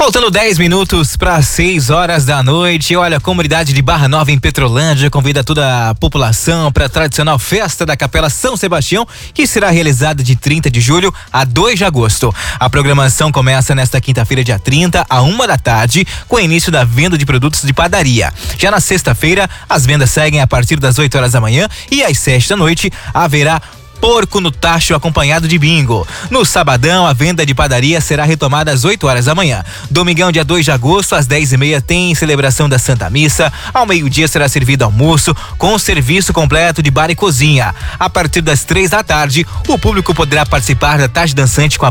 Faltando 10 minutos para 6 horas da noite. Olha, a comunidade de Barra Nova em Petrolândia convida toda a população para a tradicional festa da Capela São Sebastião, que será realizada de 30 de julho a 2 de agosto. A programação começa nesta quinta-feira, dia 30, à 1 da tarde, com o início da venda de produtos de padaria. Já na sexta-feira, as vendas seguem a partir das 8 horas da manhã e às 7 da noite haverá porco no tacho acompanhado de bingo. No sabadão, a venda de padaria será retomada às 8 horas da manhã. Domingão, dia 2 de agosto, às 10h30, tem celebração da Santa Missa. Ao meio-dia será servido almoço com serviço completo de bar e cozinha. A partir das 3 da tarde, o público poderá participar da tarde dançante com a